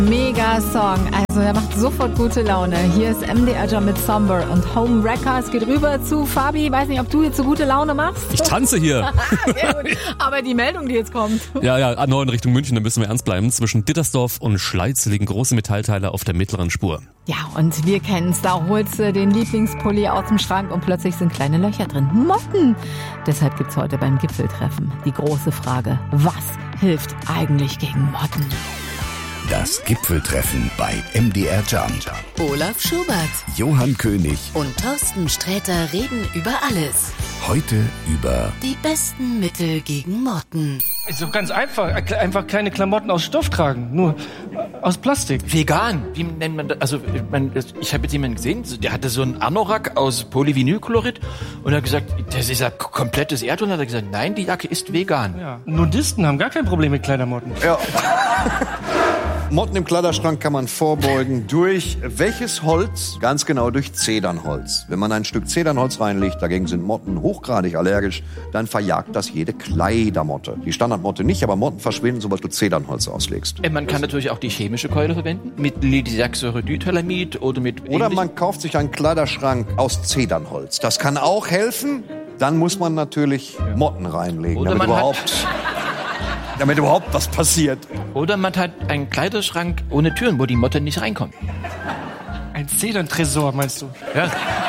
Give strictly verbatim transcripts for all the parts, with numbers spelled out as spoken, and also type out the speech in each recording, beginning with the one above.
Mega Song, also er macht sofort gute Laune. Hier ist M D R Jam mit Somber und Home Wrecker. Es geht rüber zu Fabi. Weiß nicht, ob du jetzt so gute Laune machst. Ich tanze hier. Sehr gut. Aber die Meldung, die jetzt kommt. Ja, ja, A neun Richtung München, da müssen wir ernst bleiben. Zwischen Dittersdorf und Schleiz liegen große Metallteile auf der mittleren Spur. Ja, und wir kennen's. Da holst du den Lieblingspulli aus dem Schrank und plötzlich sind kleine Löcher drin. Motten! Deshalb gibt's heute beim Gipfeltreffen die große Frage: Was hilft eigentlich gegen Motten? Das Gipfeltreffen bei M D R Jam. Olaf Schubert, Johann König und Thorsten Sträter reden über alles. Heute über die besten Mittel gegen Motten. Ist doch ganz einfach. Einfach kleine Klamotten aus Stoff tragen. Nur aus Plastik. Vegan. Wie nennt man das? Also, man, ich habe jetzt jemanden gesehen, der hatte so einen Anorak aus Polyvinylchlorid und er hat gesagt, das ist ja komplettes Erdöl. Und hat er gesagt, nein, die Jacke ist vegan. Ja. Nudisten haben gar kein Problem mit Kleidermotten. Ja. Motten im Kleiderschrank kann man vorbeugen durch welches Holz? Ganz genau durch Zedernholz. Wenn man ein Stück Zedernholz reinlegt, dagegen sind Motten hochgradig allergisch, dann verjagt das jede Kleidermotte. Die Standardmotte nicht, aber Motten verschwinden, sobald du Zedernholz auslegst. Man kann natürlich auch die chemische Keule verwenden, mit Lydisaxoridithalamid oder mit... Oder man kauft sich einen Kleiderschrank aus Zedernholz. Das kann auch helfen. Dann muss man natürlich Motten reinlegen, oder damit man überhaupt... damit überhaupt was passiert. Oder man hat einen Kleiderschrank ohne Türen, wo die Motte nicht reinkommt. Ein Zederntresor, meinst du? Ja.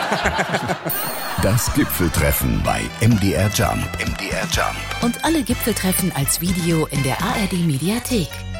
Das Gipfeltreffen bei M D R Jam. M D R Jam. Und alle Gipfeltreffen als Video in der A R D Mediathek.